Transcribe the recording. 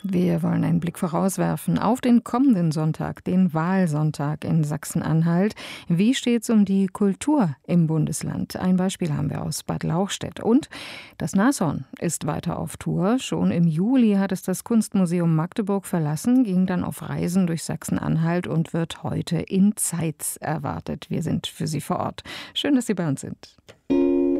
Wir wollen einen Blick vorauswerfen auf den kommenden Sonntag, den Wahlsonntag in Sachsen-Anhalt. Wie steht's um die Kultur im Bundesland? Ein Beispiel haben wir aus Bad Lauchstädt. Und das Nashorn ist weiter auf Tour. Schon im Juli hat es das Kunstmuseum Magdeburg verlassen, ging dann auf Reisen durch Sachsen-Anhalt und wird heute in Zeitz erwartet. Wir sind für Sie vor Ort. Schön, dass Sie bei uns sind.